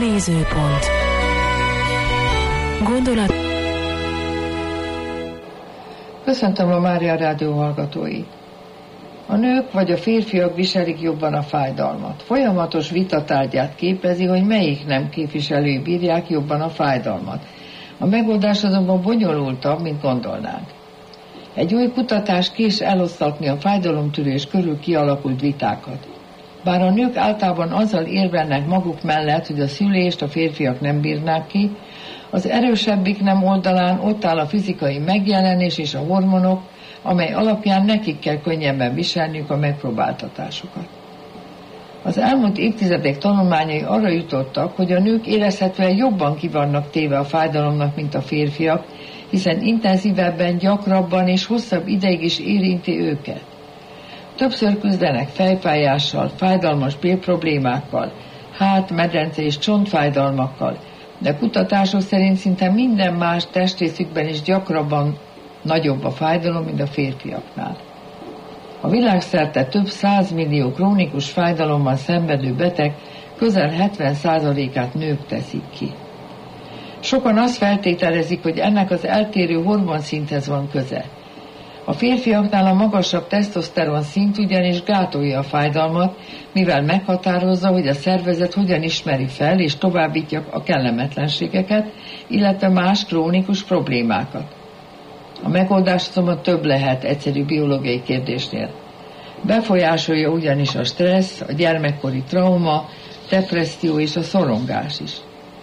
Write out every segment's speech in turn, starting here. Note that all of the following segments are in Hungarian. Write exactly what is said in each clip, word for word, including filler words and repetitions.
Nézőpont. Gondolat. Köszöntöm a Mária Rádió hallgatóit. A nők vagy a férfiak viselik jobban a fájdalmat. Folyamatos vitatárgyát képezi, hogy melyik nem képviselői bírják jobban a fájdalmat. A megoldás azonban bonyolultabb, mint gondolnánk. Egy új kutatás kés eloszlatni a fájdalomtűrés körül kialakult vitákat. Bár a nők általában azzal érvelnek maguk mellett, hogy a szülést a férfiak nem bírnák ki, az erősebbik nem oldalán ott áll a fizikai megjelenés és a hormonok, amely alapján nekik kell könnyebben viselniük a megpróbáltatásokat. Az elmúlt évtizedek tanulmányai arra jutottak, hogy a nők érezhetően jobban ki vannak téve a fájdalomnak, mint a férfiak, hiszen intenzívebben, gyakrabban és hosszabb ideig is érinti őket. Többször küzdenek fejfájással, fájdalmas bélproblémákkal, hát, medence és csontfájdalmakkal, de kutatások szerint szinte minden más testrészükben is gyakrabban nagyobb a fájdalom, mint a férfiaknál. A világszerte több százmillió krónikus fájdalommal szenvedő beteg közel hetven százalékát nők teszik ki. Sokan azt feltételezik, hogy ennek az eltérő hormonszinthez van köze. A férfiaknál a magasabb tesztoszteron szint ugyanis gátolja a fájdalmat, mivel meghatározza, hogy a szervezet hogyan ismeri fel és továbbítja a kellemetlenségeket, illetve más krónikus problémákat. A megoldás azonban több lehet egyszerű biológiai kérdésnél. Befolyásolja ugyanis a stressz, a gyermekkori trauma, depresszió és a szorongás is.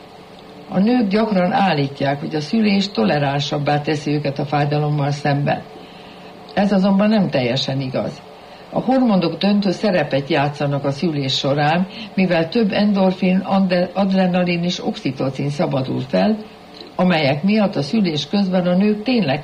A nők gyakran állítják, hogy a szülés toleránsabbá teszi őket a fájdalommal szemben. Ez azonban nem teljesen igaz. A hormonok döntő szerepet játszanak a szülés során, mivel több endorfin, adrenalin és oxitocin szabadul fel, amelyek miatt a szülés közben a nők tényleg